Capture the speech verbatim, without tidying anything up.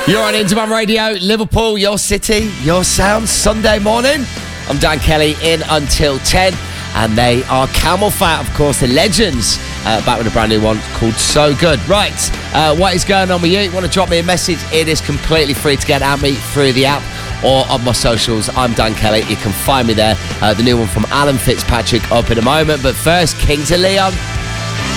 You're on Interman Radio, Liverpool, your city, your sound, Sunday morning. I'm Dan Kelly, in until ten, and they are Camel Fat, of course, the legends, uh, back with a brand new one called So Good. Right, uh, what is going on with you? You want to drop me a message? It is completely free to get at me through the app or on my socials. I'm Dan Kelly. You can find me there. Uh, the new one from Alan Fitzpatrick up in a moment, but first, Kings of Leon.